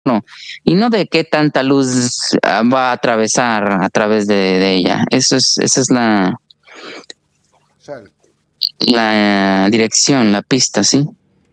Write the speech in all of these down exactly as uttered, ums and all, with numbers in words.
no, y no de qué tanta luz ah, va a atravesar a través de, de ella. Eso es, esa es la, la dirección, la pista, ¿sí?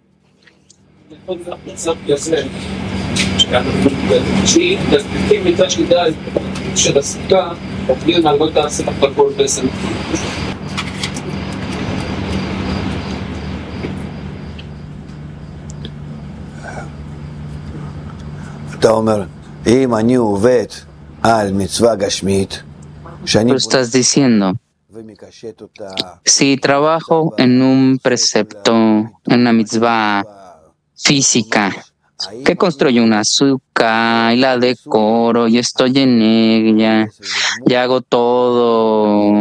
Tú estás diciendo, si trabajo en un precepto, en una mitzvah física, que construyo una azúcar y la decoro y estoy en ella, y hago todo,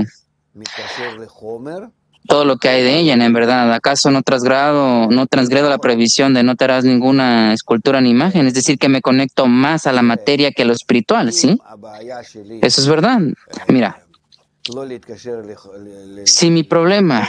todo lo que hay de ella, en verdad, ¿acaso no transgrado, no transgredo la prohibición de no te harás ninguna escultura ni imagen? Es decir, que me conecto más a la materia que a lo espiritual, ¿sí? Eso es verdad. Mira, si mi problema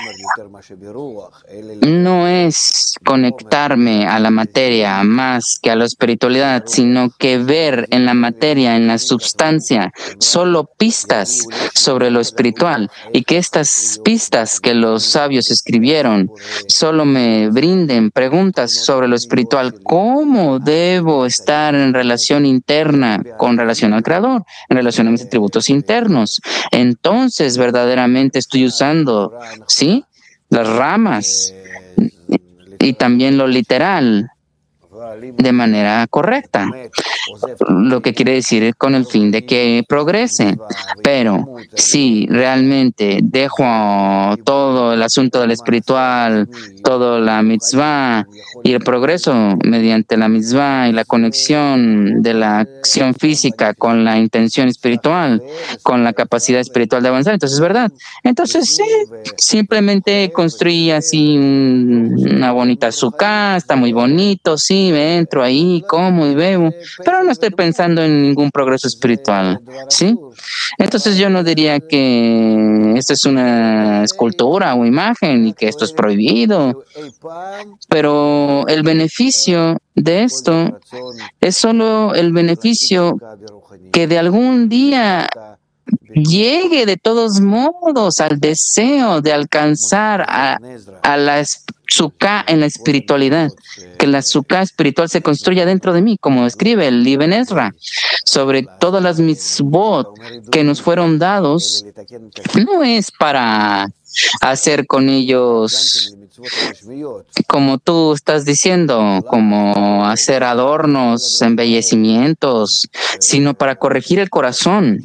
no es conectarme a la materia más que a la espiritualidad, sino que ver en la materia, en la substancia, solo pistas sobre lo espiritual, y que estas pistas que los sabios escribieron solo me brinden preguntas sobre lo espiritual, ¿cómo debo estar en relación interna con relación al Creador, en relación a mis atributos internos? Entonces, Entonces verdaderamente estoy usando, ¿sí?, las ramas y también lo literal de manera correcta, lo que quiere decir con el fin de que progrese. Pero si realmente dejo todo el asunto del espiritual, toda la mitzvah y el progreso mediante la mitzvah y la conexión de la acción física con la intención espiritual, con la capacidad espiritual de avanzar, entonces es verdad. Entonces sí, simplemente construí así un, una bonita azúcar, está muy bonito, sí, entro ahí, como y bebo, pero no estoy pensando en ningún progreso espiritual, ¿sí? Entonces yo no diría que esto es una escultura o imagen y que esto es prohibido, pero el beneficio de esto es solo el beneficio que de algún día llegue de todos modos al deseo de alcanzar a, a la Sukkah en la espiritualidad, que la Sukkah espiritual se construya dentro de mí, como escribe el Ibn Ezra, sobre todas las mitzvot que nos fueron dados, no es para hacer con ellos, como tú estás diciendo, como hacer adornos, embellecimientos, sino para corregir el corazón.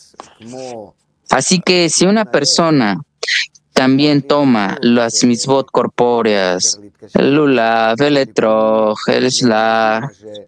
Así que si una persona también toma las mitzvot corpóreas, el lulav, el etrog, el shlah,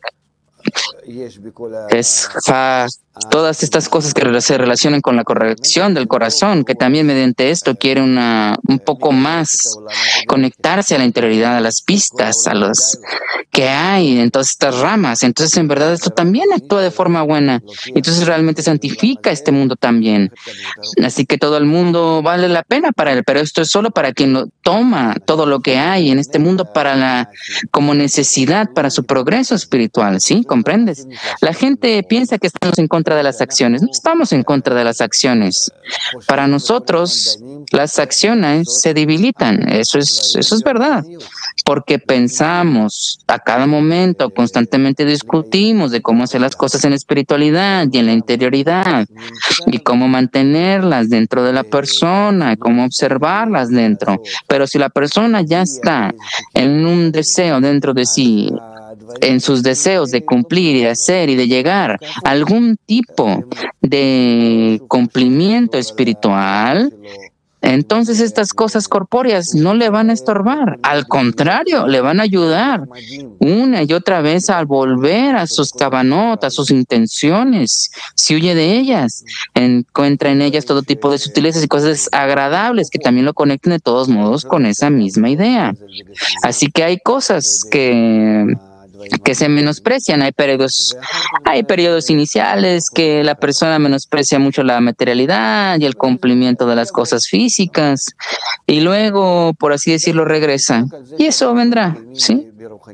es fa, todas estas cosas que se relacionan con la corrección del corazón, que también mediante esto quiere una, un poco más conectarse a la interioridad, a las pistas, a los que hay en todas estas ramas. Entonces, en verdad, esto también actúa de forma buena. Entonces, realmente santifica este mundo también. Así que todo el mundo vale la pena para él, pero esto es solo para quien lo toma todo lo que hay en este mundo para la, como necesidad para su progreso espiritual, ¿sí? ¿Comprendes? La gente piensa que estamos en contra de las acciones. No estamos en contra de las acciones. Para nosotros, las acciones se debilitan. Eso es, eso es verdad. Porque pensamos a cada momento, constantemente discutimos de cómo hacer las cosas en la espiritualidad y en la interioridad y cómo mantenerlas dentro de la persona, cómo observarlas dentro. Pero si la persona ya está en un deseo dentro de sí, en sus deseos de cumplir y de hacer y de llegar a algún tipo de cumplimiento espiritual, entonces estas cosas corpóreas no le van a estorbar, al contrario, le van a ayudar una y otra vez a volver a sus cabanot, a sus intenciones. Si huye de ellas, encuentra en ellas todo tipo de sutilezas y cosas agradables que también lo conecten de todos modos con esa misma idea. Así que hay cosas que que se menosprecian, hay periodos, hay periodos iniciales que la persona menosprecia mucho la materialidad y el cumplimiento de las cosas físicas, y luego, por así decirlo, regresa. Y eso vendrá, ¿sí?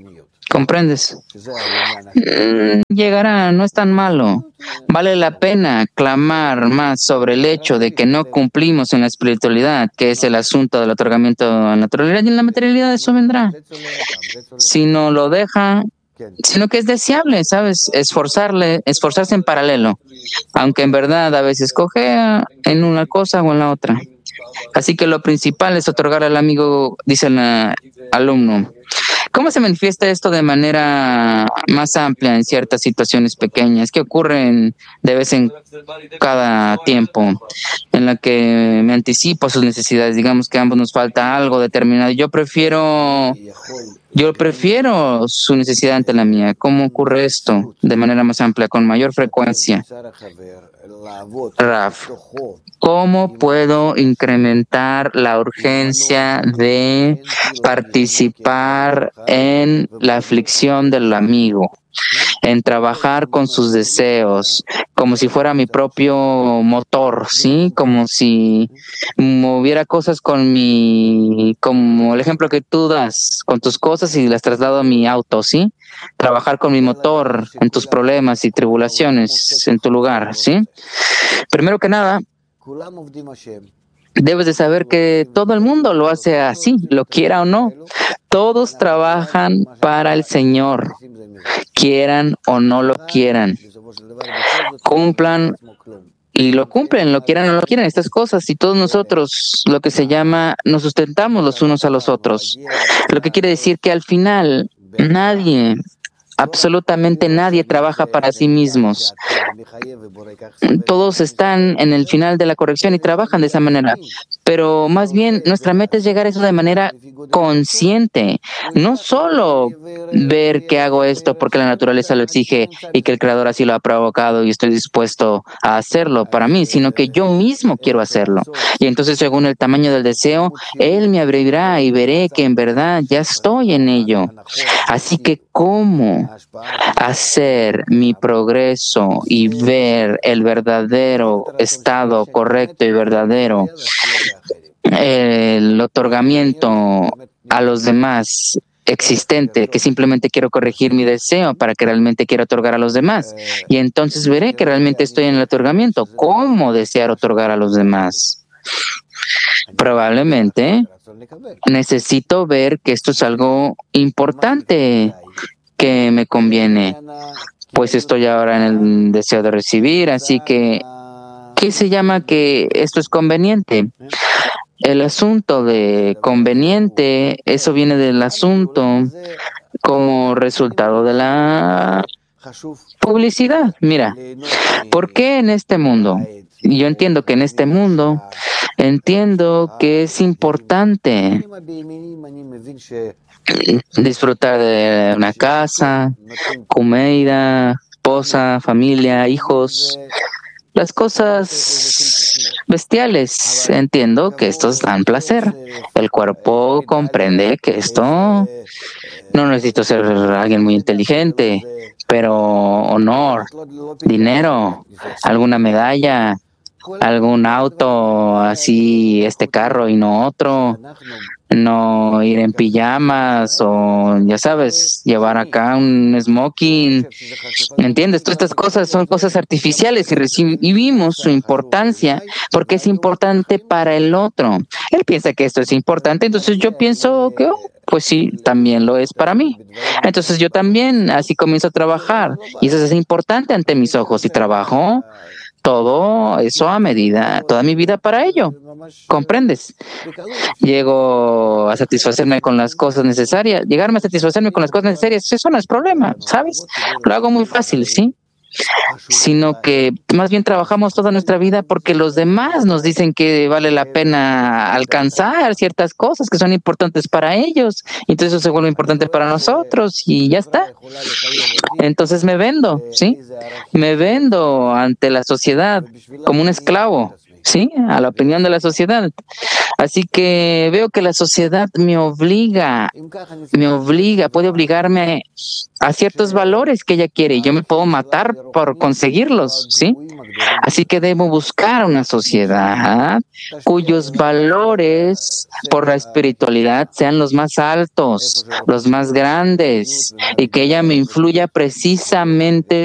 ¿Comprendes? Mm, Llegará, no es tan malo. Vale la pena clamar más sobre el hecho de que no cumplimos en la espiritualidad, que es el asunto del otorgamiento a la naturalidad, y en la materialidad eso vendrá. Si no lo deja, sino que es deseable, ¿sabes? Esforzarle, esforzarse en paralelo, aunque en verdad a veces cojea en una cosa o en la otra. Así que lo principal es otorgar al amigo, dice el eh, alumno. ¿Cómo se manifiesta esto de manera más amplia en ciertas situaciones pequeñas que ocurren de vez en cada tiempo, en la que me anticipo a sus necesidades? Digamos que a ambos nos falta algo determinado. Yo prefiero, yo prefiero su necesidad ante la mía. ¿Cómo ocurre esto de manera más amplia, con mayor frecuencia? Raf, ¿cómo puedo incrementar la urgencia de participar en la aflicción del amigo, en trabajar con sus deseos, como si fuera mi propio motor, ¿sí? Como si moviera cosas con mi, como el ejemplo que tú das, con tus cosas y las traslado a mi auto, ¿sí? Trabajar con mi motor en tus problemas y tribulaciones en tu lugar, ¿sí? Primero que nada, debes de saber que todo el mundo lo hace así, lo quiera o no. Todos trabajan para el Señor, quieran o no lo quieran. Cumplan y lo cumplen, lo quieran o no lo quieran, estas cosas. Y todos nosotros, lo que se llama, nos sustentamos los unos a los otros. Lo que quiere decir que al final nadie, absolutamente nadie trabaja para sí mismos. Todos están en el final de la corrección y trabajan de esa manera. Pero más bien nuestra meta es llegar a eso de manera consciente. No solo ver que hago esto porque la naturaleza lo exige y que el Creador así lo ha provocado y estoy dispuesto a hacerlo para mí, sino que yo mismo quiero hacerlo. Y entonces, según el tamaño del deseo, Él me abrirá y veré que en verdad ya estoy en ello. Así que, ¿cómo hacer mi progreso y ver el verdadero estado correcto y verdadero, el otorgamiento a los demás existente, que simplemente quiero corregir mi deseo para que realmente quiero otorgar a los demás? Y entonces veré que realmente estoy en el otorgamiento. ¿Cómo desear otorgar a los demás? Probablemente necesito ver que esto es algo importante que me conviene, pues estoy ahora en el deseo de recibir, así que, ¿qué se llama que esto es conveniente? El asunto de conveniente, eso viene del asunto como resultado de la publicidad. Mira, ¿por qué en este mundo? Yo entiendo que en este mundo, entiendo que es importante disfrutar de una casa, comida, esposa, familia, hijos, las cosas bestiales. Entiendo que estos dan placer. El cuerpo comprende que esto, no necesito ser alguien muy inteligente, pero honor, dinero, alguna medalla, algún auto, así este carro y no otro, no ir en pijamas o, ya sabes, llevar acá un smoking. ¿Entiendes? Todas estas cosas son cosas artificiales y recibimos su importancia porque es importante para el otro. Él piensa que esto es importante, entonces yo pienso que, oh, pues sí, también lo es para mí. Entonces yo también así comienzo a trabajar y eso es importante ante mis ojos y trabajo todo eso a medida, toda mi vida para ello. ¿Comprendes? Llego a satisfacerme con las cosas necesarias. Llegarme a satisfacerme con las cosas necesarias, eso no es problema, ¿sabes? Lo hago muy fácil, ¿sí? Sino que más bien trabajamos toda nuestra vida porque los demás nos dicen que vale la pena alcanzar ciertas cosas que son importantes para ellos, y entonces eso se vuelve importante para nosotros y ya está. Entonces me vendo, ¿sí? Me vendo ante la sociedad como un esclavo. ¿sí? A la opinión de la sociedad. Así que veo que la sociedad me obliga, me obliga, puede obligarme a ciertos valores que ella quiere y yo me puedo matar por conseguirlos, ¿sí? Así que debo buscar una sociedad cuyos valores por la espiritualidad sean los más altos, los más grandes, y que ella me influya precisamente